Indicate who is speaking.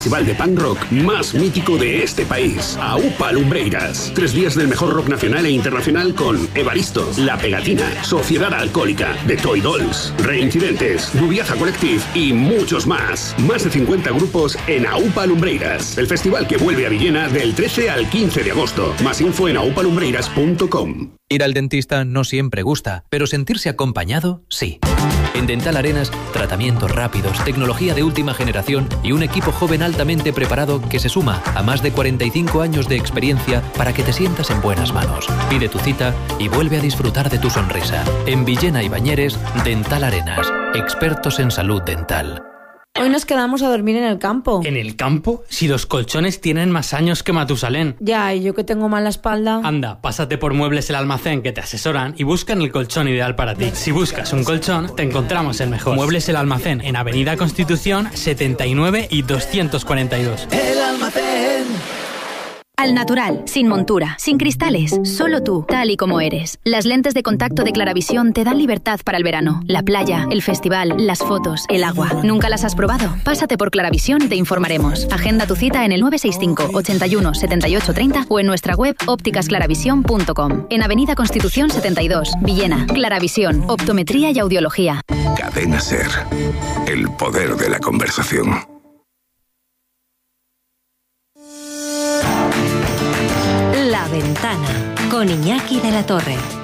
Speaker 1: Festival de punk rock más mítico de este país, AUPA Lumbreiras. 3 días del mejor rock nacional e internacional con Evaristo, La Pegatina, Sociedad Alcohólica, The Toy Dolls, Reincidentes, Dubiaza Collective y muchos más. Más de 50 grupos en AUPA Lumbreiras. El festival que vuelve a Villena del 13 al 15 de agosto. Más info en aupalumbreiras.com.
Speaker 2: Ir al dentista no siempre gusta, pero sentirse acompañado, sí. En Dental Arenas, tratamientos rápidos, tecnología de última generación y un equipo joven altamente preparado que se suma a más de 45 años de experiencia para que te sientas en buenas manos. Pide tu cita y vuelve a disfrutar de tu sonrisa. En Villena y Bañeres, Dental Arenas, expertos en salud dental.
Speaker 3: Hoy nos quedamos a dormir en el campo.
Speaker 4: ¿En el campo? Si los colchones tienen más años que Matusalén.
Speaker 3: Ya, y yo que tengo mala espalda.
Speaker 4: Anda, pásate por Muebles El Almacén, que te asesoran y buscan el colchón ideal para ti. Si buscas un colchón, te encontramos el mejor. Muebles El Almacén, en Avenida Constitución 79 y 242.
Speaker 5: El Almacén.
Speaker 6: Al natural, sin montura, sin cristales, solo tú, tal y como eres. Las lentes de contacto de Claravisión te dan libertad para el verano, la playa, el festival, las fotos, el agua. ¿Nunca las has probado? Pásate por Claravisión y te informaremos. Agenda tu cita en el 965 81 78 30 o en nuestra web ópticasclaravisión.com. En Avenida Constitución 72, Villena. Claravisión, optometría y audiología.
Speaker 7: Cadena SER. El poder de la conversación.
Speaker 8: La Ventana, con Iñaki de la Torre.